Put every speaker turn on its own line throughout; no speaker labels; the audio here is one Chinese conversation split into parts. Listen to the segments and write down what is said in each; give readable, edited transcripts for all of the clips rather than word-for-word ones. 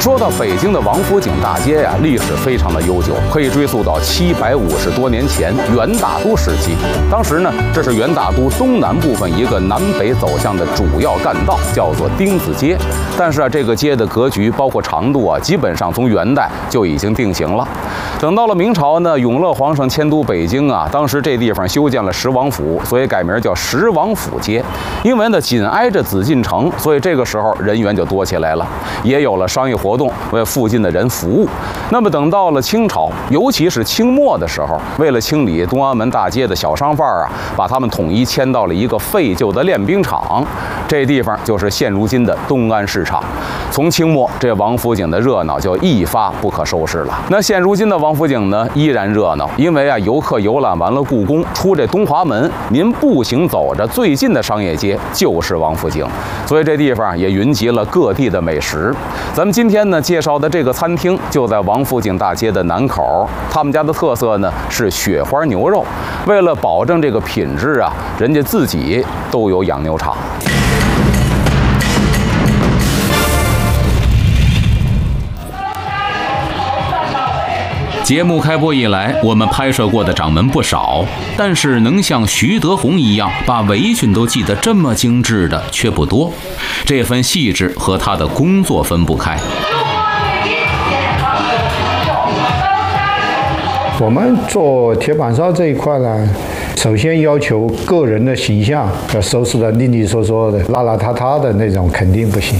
说到北京的王府井大街呀，历史非常的悠久，可以追溯到750多年前元大都时期。当时呢，这是元大都东南部分一个南北走向的主要干道，叫做丁字街。但是这个街的格局包括长度基本上从元代就已经定型了。等到了明朝呢，永乐皇上迁都北京当时这地方修建了十王府，所以改名叫十王府街。因为呢紧挨着紫禁城，所以这个时候人员就多起来了，也有了商业活动，为附近的人服务。那么等到了清朝，尤其是清末的时候，为了清理东安门大街的小商贩把他们统一迁到了一个废旧的练兵场，这地方就是现如今的东安市场。从清末，这王府井的热闹就一发不可收拾了。那现如今的王府井呢，依然热闹，因为游客游览完了故宫，出这东华门，您步行走着最近的商业街就是王府井，所以这地方也云集了各地的美食。咱们今天呢介绍的这个餐厅就在王府井大街的南口，他们家的特色呢是雪花牛肉。为了保证这个品质人家自己都有养牛场。节目开播以来，我们拍摄过的掌门不少，但是能像徐德宏一样把围裙都系得这么精致的却不多。这份细致和他的工作分不开。
我们做铁板烧这一块呢，首先要求个人的形象要收拾得利利索索的，邋邋遢遢的那种肯定不行。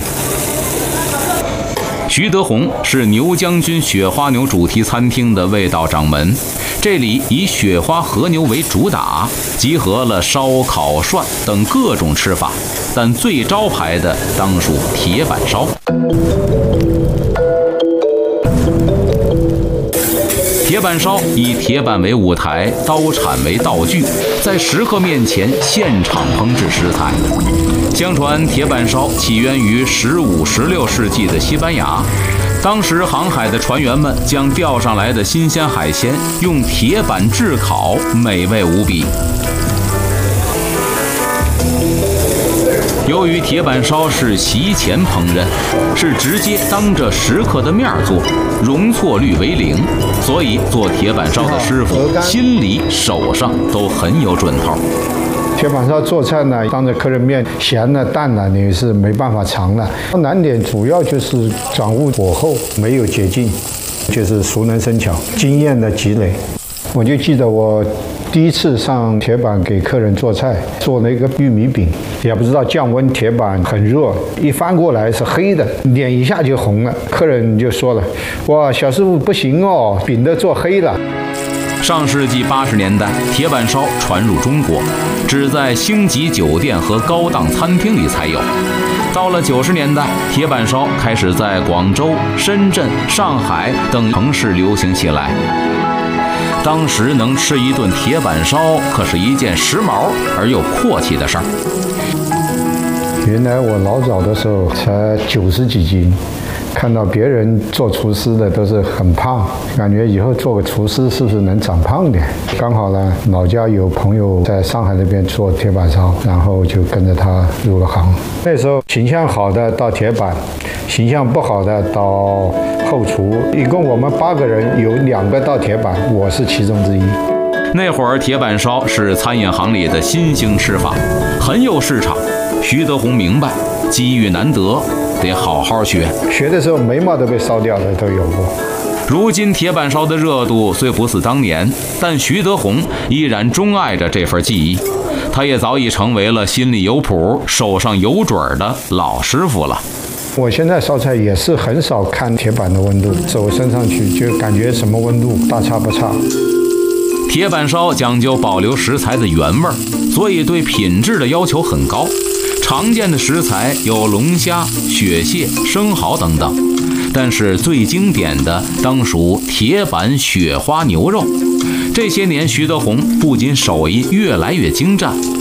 徐德宏是牛将军雪花牛主题餐厅的味道掌门，这里以雪花和牛为主打，集合了烧烤涮等各种吃法，但最招牌的当属铁板烧。铁板烧以铁板为舞台，刀铲为道具，在食客面前现场烹制食材。相传铁板烧起源于15、16世纪的西班牙，当时航海的船员们将钓上来的新鲜海鲜用铁板炙烤，美味无比。由于铁板烧是席前烹饪，是直接当着食客的面做，容错率为0，所以做铁板烧的师傅心里手上都很有准头。
铁板烧做菜呢，当着客人面咸了淡了，你是没办法尝了。难点主要就是掌握火候，没有捷径，就是熟能生巧，经验的积累。我就记得我第一次上铁板给客人做菜，做了一个玉米饼，也不知道降温，铁板很热，一翻过来是黑的，脸一下就红了。客人就说了：“哇，小师傅不行哦，饼都做黑了。”
上世纪80年代，铁板烧传入中国，只在星级酒店和高档餐厅里才有。到了90年代，铁板烧开始在广州、深圳、上海等城市流行起来。当时能吃一顿铁板烧，可是一件时髦而又阔气的事儿。
原来我老早的时候才90几斤，看到别人做厨师的都是很胖，感觉以后做个厨师是不是能长胖点？刚好呢，老家有朋友在上海那边做铁板烧，然后就跟着他入了行。那时候形象好的到铁板，形象不好的到后厨，一共我们8个人，有2个到铁板，我是其中之一。
那会儿铁板烧是餐饮行里的新兴吃法，很有市场。徐德宏明白，机遇难得，得好好学。
学的时候眉毛都被烧掉的都有过。
如今铁板烧的热度虽不似当年，但徐德宏依然钟爱着这份技艺。他也早已成为了心里有谱、手上有准的老师傅了。
我现在烧菜也是很少看铁板的温度，手伸上去就感觉什么温度大差不差。
铁板烧讲究保留食材的原味，所以对品质的要求很高。常见的食材有龙虾、雪蟹、生蚝等等，但是最经典的当属铁板雪花牛肉。这些年，徐德宏不仅手艺越来越精湛，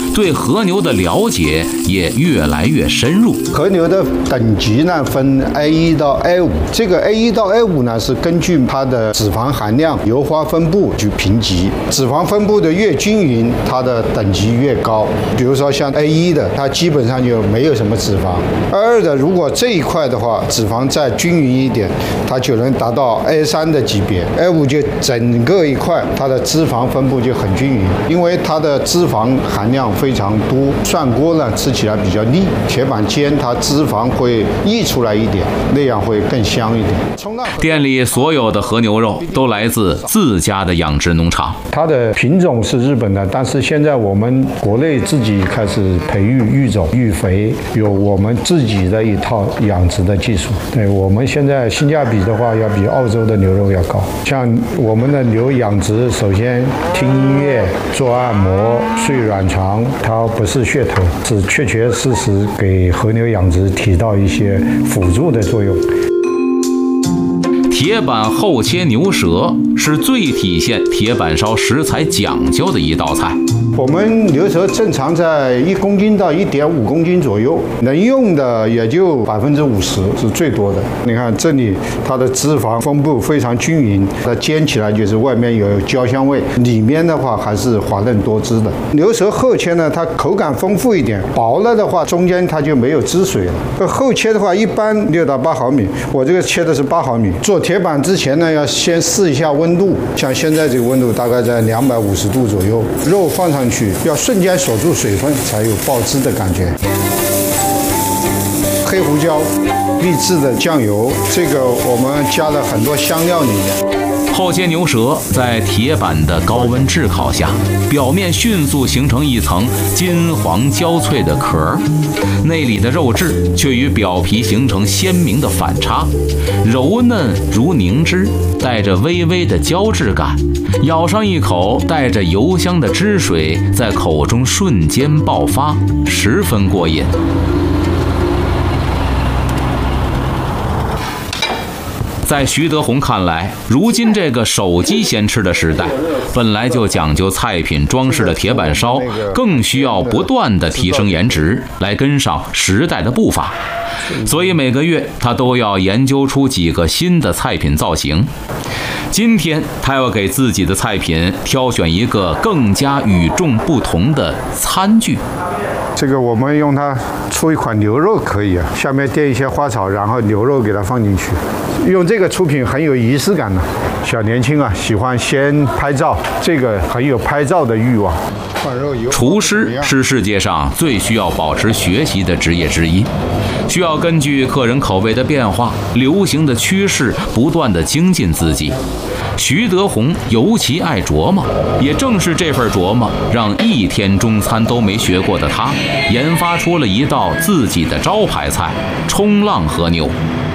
对和牛的了解也越来越深入。
和牛的等级呢分 A1 到 A5，这个 A1 到 A5呢是根据它的脂肪含量、油花分布去评级，脂肪分布的越均匀，它的等级越高。比如说像 A1 的，它基本上就没有什么脂肪；A2的，如果这一块的话，脂肪再均匀一点，它就能达到 A3的级别。A5就整个一块，它的脂肪分布就很均匀，因为它的脂肪含量非常多，涮锅呢吃起来比较腻，铁板煎它脂肪会溢出来一点，那样会更香一点。
店里所有的和牛肉都来自自家的养殖农场，
它的品种是日本的，但是现在我们国内自己开始培育育种、育肥，有我们自己的一套养殖的技术。对，我们现在性价比的话，要比澳洲的牛肉要高。像我们的牛养殖，首先听音乐、做按摩、睡软床，它不是噱头，是确确实实给和牛养殖起到一些辅助的作用。
铁板厚切牛舌是最体现铁板烧食材讲究的一道菜。
我们牛舌正常在1公斤到1.5公斤左右，能用的也就50%是最多的。你看这里，它的脂肪分布非常均匀，它煎起来就是外面有焦香味，里面的话还是滑嫩多汁的。牛舌厚切呢，它口感丰富一点；薄了的话，中间它就没有汁水了。厚切的话，一般6到8毫米，我这个切的是8毫米。做铁板之前呢，要先试一下温度，像现在这个温度大概在250度左右，肉放上去要瞬间锁住水分，才有爆汁的感觉。黑胡椒、秘制的酱油，这个我们加了很多香料里面。
厚切牛舌在铁板的高温炙烤下，表面迅速形成一层金黄焦脆的壳，内里的肉质却与表皮形成鲜明的反差，柔嫩如凝脂，带着微微的胶质感。咬上一口，带着油香的汁水在口中瞬间爆发，十分过瘾。在徐德宏看来，如今这个手机先吃的时代，本来就讲究菜品装饰的铁板烧，更需要不断的提升颜值，来跟上时代的步伐。所以每个月他都要研究出几个新的菜品造型。今天他要给自己的菜品挑选一个更加与众不同的餐具。
这个我们用它出一款牛肉可以啊，下面垫一些花草，然后牛肉给它放进去。用这个出品很有仪式感的，小年轻啊喜欢先拍照，这个很有拍照的欲望。
厨师是世界上最需要保持学习的职业之一，需要根据客人口味的变化、流行的趋势，不断的精进自己。徐德宏尤其爱琢磨，也正是这份琢磨，让一天中餐都没学过的他，研发出了一道自己的招牌菜——冲浪和牛。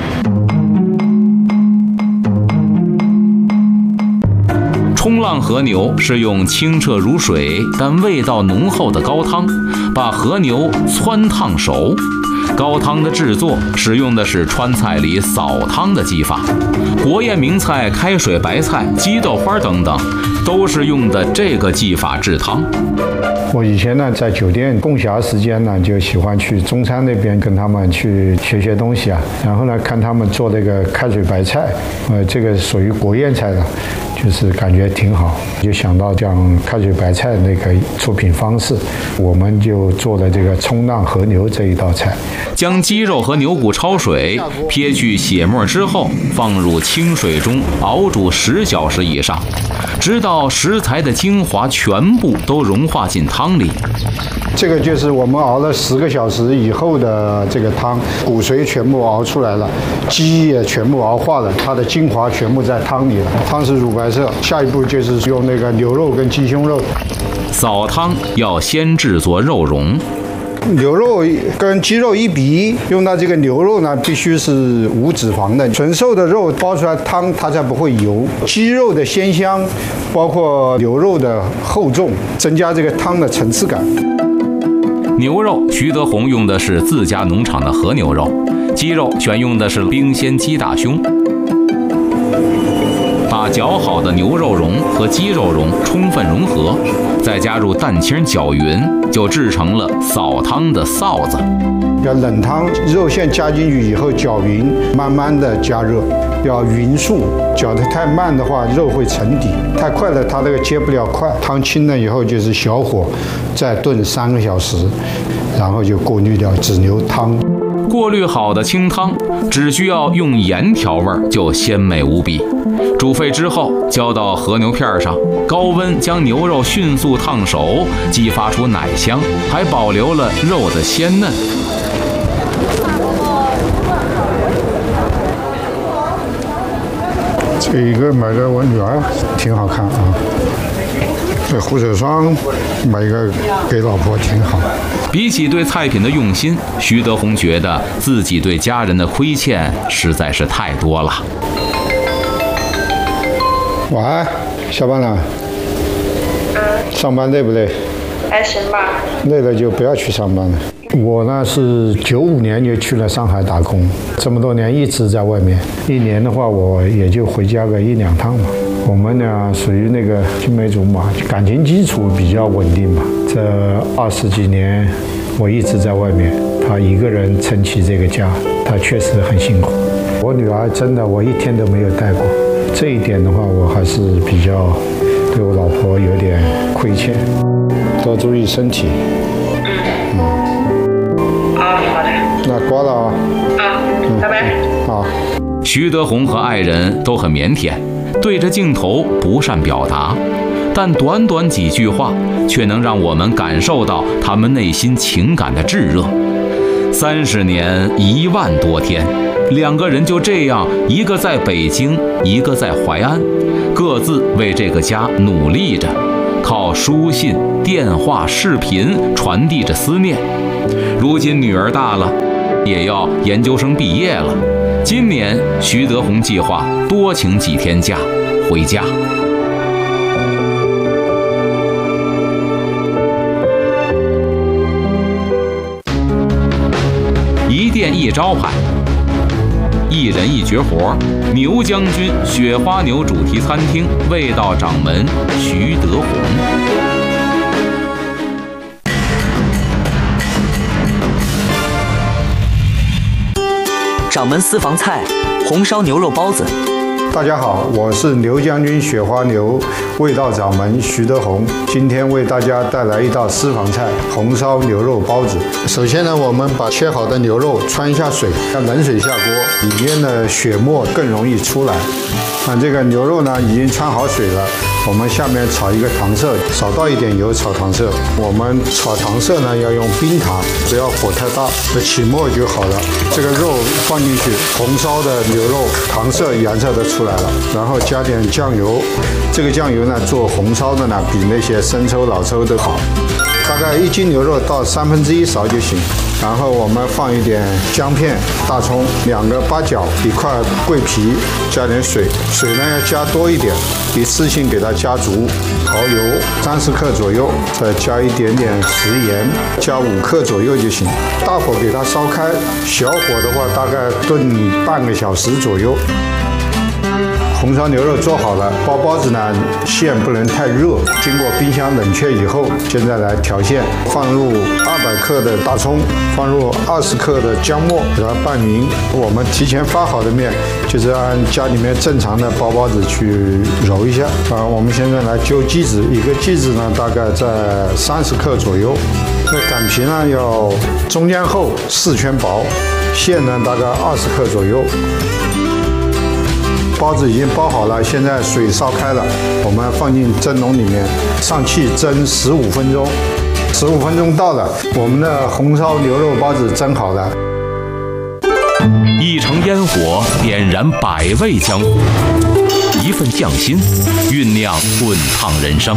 冲浪和牛是用清澈如水但味道浓厚的高汤，把和牛汆烫熟。高汤的制作使用的是川菜里扫汤的技法，国宴名菜开水白菜、鸡豆花等等，都是用的这个技法制汤。
我以前呢在酒店供暇时间呢，就喜欢去中餐那边跟他们去学东西啊，然后呢看他们做那个开水白菜，这个属于国宴菜的。就是感觉挺好，就想到这样开水白菜那个出品方式，我们就做了这个冲浪和牛这一道菜。
将鸡肉和牛骨焯水，撇去血沫之后，放入清水中熬煮10小时以上，直到食材的精华全部都融化进汤里。
这个就是我们熬了10个小时以后的这个汤，骨髓全部熬出来了，鸡也全部熬化了，它的精华全部在汤里了，汤是乳白色。下一步就是用那个牛肉跟鸡胸肉。
扫汤要先制作肉蓉。
牛肉跟鸡肉1比1，用到这个牛肉呢，必须是无脂肪的，纯瘦的肉煲出来汤它才不会油。鸡肉的鲜香，包括牛肉的厚重，增加这个汤的层次感。
牛肉，徐德宏用的是自家农场的和牛肉，鸡肉选用的是冰鲜鸡大胸。把把搅好的牛肉蓉和鸡肉蓉充分融合，再加入蛋清搅匀，就制成了扫汤的臊子。
要冷汤，肉馅加进去以后搅匀，慢慢的加热，要匀速。搅得太慢的话，肉会沉底；太快了，它这个接不了块。汤清了以后就是小火，再炖3个小时，然后就过滤掉，只留汤。
过滤好的清汤，只需要用盐调味就鲜美无比。煮沸之后，浇到和牛片上，高温将牛肉迅速烫熟，激发出奶香，还保留了肉的鲜嫩。
这一个买给我女儿，挺好看啊。这护手霜买一个给老婆挺好。
比起对菜品的用心，徐德宏觉得自己对家人的亏欠实在是太多了。
喂，下班了。上班累不累？
还行吧。
累了就不要去上班了。我呢是95年就去了上海打工，这么多年一直在外面。1年的话，我也就回家个1、2趟嘛。我们俩属于那个青梅竹马，感情基础比较稳定嘛。这20几年我一直在外面，他一个人撑起这个家，他确实很辛苦。我女儿真的我一天都没有带过，这一点的话我还是比较对我老婆有点亏欠，多注意身体。
好的。
那挂了啊。
拜拜。
好。
徐德宏和爱人都很腼腆，对着镜头不善表达，但短短几句话却能让我们感受到他们内心情感的炙热。30年1万多天，两个人就这样，一个在北京，一个在淮安，各自为这个家努力着，靠书信、电话、视频传递着思念。如今女儿大了，也要研究生毕业了。今年徐德宏计划多请几天假回家。一店一招牌，一人一绝活，牛将军雪花牛主题餐厅味道掌门徐德宏。
掌门私房菜，红烧牛肉包子。
大家好，我是牛将军雪花牛味道掌门徐德宏，今天为大家带来一道私房菜——红烧牛肉包子。首先呢，我们把切好的牛肉穿一下水，让冷水下锅，里面的血沫更容易出来。这个牛肉呢已经穿好水了，我们下面炒一个糖色，少倒一点油炒糖色。我们炒糖色呢要用冰糖，不要火太大，起沫就好了。这个肉放进去，红烧的牛肉糖色颜色都出来了，然后加点酱油。这个酱油呢做红烧的呢比那些生抽、老抽都好。大概1斤牛肉倒1/3勺就行。然后我们放一点姜片、大葱，2个八角，1块桂皮，加点水，水呢要加多一点，一次性给它加足。蚝油30克左右，再加一点点食盐，加5克左右就行。大火给它烧开，小火的话大概炖半个小时左右。红烧牛肉做好了，包包子呢馅不能太热，经过冰箱冷却以后，现在来调馅，放入200克的大葱，放入20克的姜末，给它拌匀。我们提前发好的面，就是按家里面正常的包包子去揉一下。我们现在来揪鸡子，一个鸡子呢大概在30克左右。这擀皮呢要中间厚，4圈薄，馅呢大概20克左右。包子已经包好了，现在水烧开了，我们放进蒸笼里面，上气蒸15分钟。15分钟到了，我们的红烧牛肉包子蒸好了。
一城烟火点燃百味江湖，一份匠心酝酿滚烫人生。